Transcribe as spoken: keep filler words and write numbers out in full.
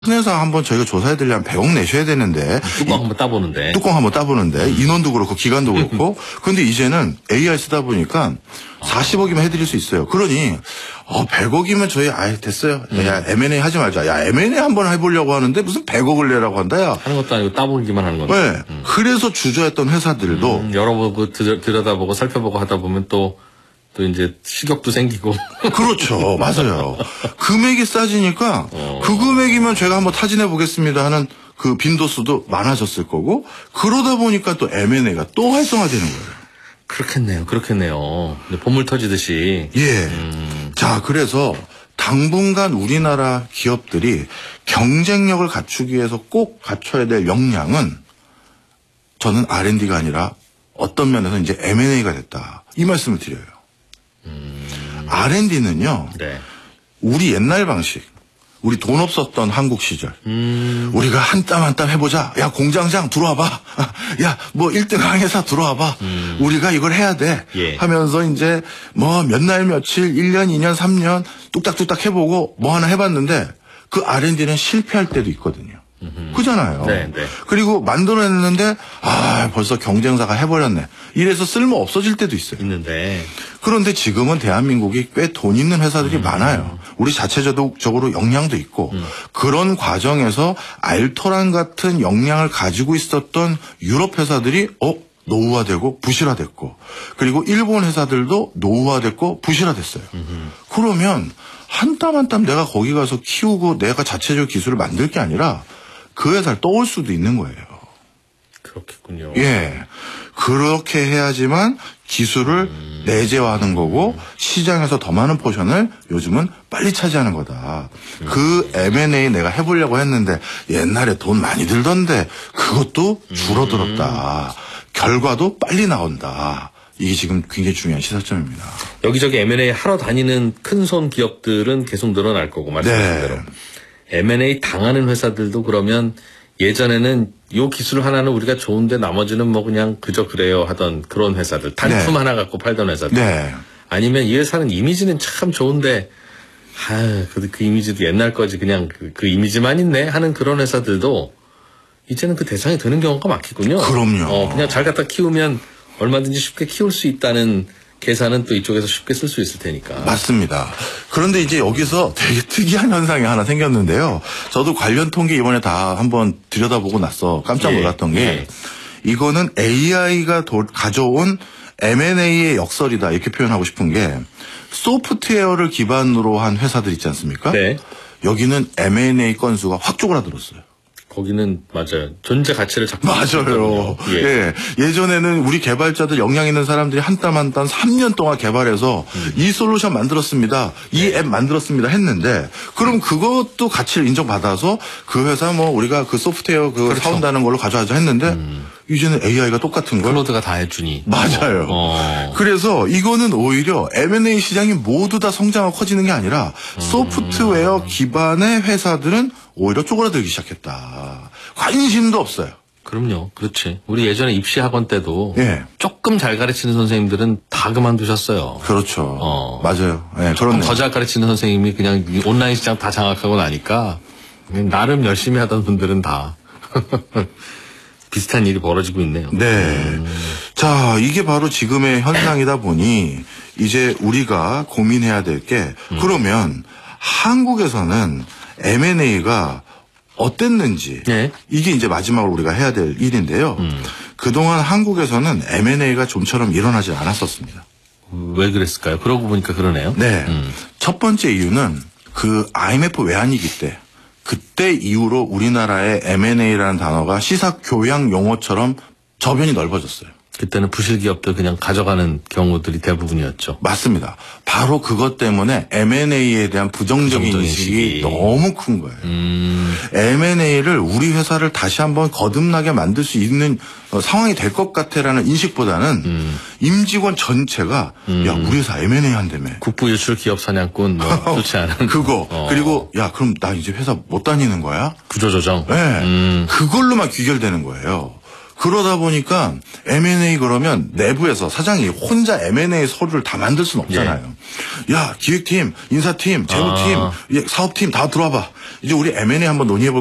큰 회사 한번 저희가 조사해드리려면 백억 내셔야 되는데. 뚜껑 한번 따보는데. 뚜껑 한번 따보는데. 음. 인원도 그렇고 기간도 그렇고. 그런데 이제는 에이아이 쓰다 보니까 사십억이면 해드릴 수 있어요. 그러니 어, 백억이면 저희 아예 됐어요. 음. 야 엠 앤 에이 하지 말자. 야 엠 앤 에이 한번 해보려고 하는데 무슨 백억을 내라고 한다. 야. 하는 것도 아니고 따보기만 하는 건데. 네. 음. 그래서 주저했던 회사들도. 음, 여러 번 들여다보고 살펴보고 하다 보면 또 또 이제 식욕도 생기고. 그렇죠. 맞아요. 금액이 싸지니까 어. 그 금액이면 제가 한번 타진해 보겠습니다 하는 그 빈도수도 많아졌을 거고, 그러다 보니까 또 엠 앤 에이가 또 활성화되는 거예요. 그렇겠네요. 그렇겠네요. 보물 터지듯이. 예. 음. 자, 그래서 당분간 우리나라 기업들이 경쟁력을 갖추기 위해서 꼭 갖춰야 될 역량은 저는 알 앤 디가 아니라 어떤 면에서 이제 엠 앤 에이가 됐다. 이 말씀을 드려요. 음. 알 앤 디는요. 네. 우리 옛날 방식, 우리 돈 없었던 한국 시절, 음. 우리가 한 땀 한 땀 해보자. 야 공장장 들어와봐. 야 뭐 일 등 항해사 들어와봐. 음. 우리가 이걸 해야 돼. 예. 하면서 이제 뭐 몇 날 며칠, 일 년, 이 년, 삼 년 뚝딱뚝딱 해보고 뭐 하나 해봤는데 그 알 앤 디는 실패할 때도 있거든요. 음흠. 그잖아요. 네, 네. 그리고 만들어냈는데 아 벌써 경쟁사가 해버렸네. 이래서 쓸모 없어질 때도 있어요. 있는데. 그런데 지금은 대한민국이 꽤 돈 있는 회사들이 음. 많아요. 우리 자체적으로 역량도 있고 음. 그런 과정에서 알토란 같은 역량을 가지고 있었던 유럽 회사들이 어 노후화되고 부실화됐고, 그리고 일본 회사들도 노후화됐고 부실화됐어요. 음. 그러면 한 땀 한 땀 내가 거기 가서 키우고 내가 자체적 기술을 만들 게 아니라 그 회사를 떠올 수도 있는 거예요. 그렇겠군요. 예. 그렇게 해야지만 기술을 음. 내재화하는 거고 시장에서 더 많은 포션을 요즘은 빨리 차지하는 거다. 음. 그 엠 앤 에이 내가 해보려고 했는데 옛날에 돈 많이 들던데 그것도 줄어들었다. 음. 결과도 빨리 나온다. 이게 지금 굉장히 중요한 시사점입니다. 여기저기 엠 앤 에이 하러 다니는 큰손 기업들은 계속 늘어날 거고 말씀하신 네. 대로. 엠 앤 에이 당하는 회사들도 그러면 예전에는 요 기술 하나는 우리가 좋은데 나머지는 뭐 그냥 그저 그래요 하던 그런 회사들. 단품 네. 하나 갖고 팔던 회사들. 네. 아니면 이 회사는 이미지는 참 좋은데 아, 그, 그 이미지도 옛날 거지 그냥 그, 그 이미지만 있네 하는 그런 회사들도 이제는 그 대상이 되는 경우가 많겠군요. 그럼요. 어, 그냥 잘 갖다 키우면 얼마든지 쉽게 키울 수 있다는 계산은 또 이쪽에서 쉽게 쓸 수 있을 테니까. 맞습니다. 그런데 이제 여기서 되게 특이한 현상이 하나 생겼는데요. 저도 관련 통계 이번에 다 한번 들여다보고 나서 깜짝 놀랐던 예, 게 예. 이거는 에이아이가 도, 가져온 엠 앤 에이의 역설이다 이렇게 표현하고 싶은 게, 소프트웨어를 기반으로 한 회사들 있지 않습니까? 네. 여기는 엠 앤 에이 건수가 확 쪼그라들었어요. 거기는 맞아요. 존재 가치를 잡고 맞아요. 예. 예. 예전에는 우리 개발자들 역량 있는 사람들이 한 땀 한 땀 삼 년 동안 개발해서 음. 이 솔루션 만들었습니다. 이 앱 네. 만들었습니다 했는데, 그럼 그것도 가치를 인정받아서 그 회사 뭐 우리가 그 소프트웨어 그 그렇죠. 사온다는 걸로 가져가자 했는데 음. 이제는 에이아이가 똑같은 걸. 클로드가 다 해주니. 맞아요. 어. 그래서 이거는 오히려 엠 앤 에이 시장이 모두 다 성장하고 커지는 게 아니라 음. 소프트웨어 기반의 회사들은 오히려 쪼그라들기 시작했다. 관심도 없어요. 그럼요. 그렇지. 우리 예전에 입시학원 때도 예. 조금 잘 가르치는 선생님들은 다 그만두셨어요. 그렇죠. 어. 맞아요. 예, 조금 더 잘 가르치는 선생님이 그냥 온라인 시장 다 장악하고 나니까 나름 열심히 하던 분들은 다 비슷한 일이 벌어지고 있네요. 네. 음. 자, 이게 바로 지금의 현상이다 보니 이제 우리가 고민해야 될 게 음. 그러면 한국에서는 엠 앤 에이가 어땠는지 네. 이게 이제 마지막으로 우리가 해야 될 일인데요. 음. 그동안 한국에서는 엠 앤 에이가 좀처럼 일어나지 않았었습니다. 왜 그랬을까요? 그러고 보니까 그러네요. 네. 음. 첫 번째 이유는 그 아이 엠 에프 외환위기 때, 그때 이후로 우리나라의 엠 앤 에이라는 단어가 시사 교양 용어처럼 저변이 넓어졌어요. 그때는 부실 기업들 그냥 가져가는 경우들이 대부분이었죠. 맞습니다. 바로 그것 때문에 엠 앤 에이에 대한 부정적인 인식이 너무 큰 거예요. 음. 엠 앤 에이를 우리 회사를 다시 한번 거듭나게 만들 수 있는 상황이 될 것 같아라는 인식보다는 음. 임직원 전체가 음. 야 우리 회사 엠 앤 에이 한다며. 국부 유출 기업 사냥꾼 뭐 좋지 않은. 그거. 어. 그리고 야 그럼 나 이제 회사 못 다니는 거야? 구조조정. 네. 음. 그걸로만 귀결되는 거예요. 그러다 보니까 엠 앤 에이 그러면 내부에서 사장이 혼자 엠 앤 에이 서류를 다 만들 수는 없잖아요. 예. 야, 기획팀, 인사팀, 재무팀, 아. 사업팀 다 들어와봐. 이제 우리 엠 앤 에이 한번 논의해볼까?